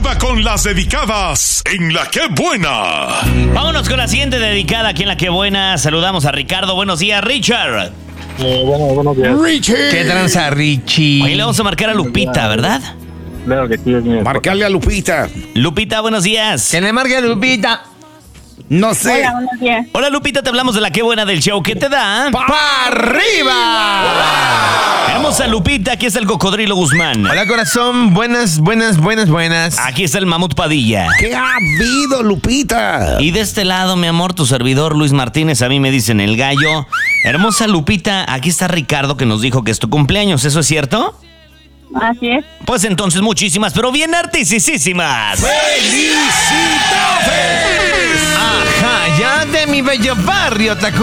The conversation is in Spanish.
Arriba con las dedicadas en La Qué Buena. Vámonos con la siguiente dedicada aquí en La Qué Buena. Saludamos a Ricardo. Buenos días, Richard. Buenos días. Richie. ¿Qué tranza, Richie? Hoy le vamos a marcar a Lupita, ¿verdad? Claro que sí, es mi esposa. Marcarle a Lupita. Lupita, buenos días. Que le marque a Lupita. No sé. Hola, buenos días. Hola, Lupita, te hablamos de La Qué Buena del show. ¿Qué te da? ¡Pa' arriba! Hermosa Lupita, aquí está el Cocodrilo Guzmán. Hola, corazón. Buenas. Aquí está el Mamut Padilla. ¿Qué ha habido, Lupita? Y de este lado, mi amor, tu servidor Luis Martínez, a mí me dicen el gallo. Hermosa Lupita, aquí está Ricardo que nos dijo que es tu cumpleaños, ¿eso es cierto? Así es. Pues entonces muchísimas, pero bien artisísimas. ¡Felicidades! Ajá, ya de mi bello barrio, Tacu.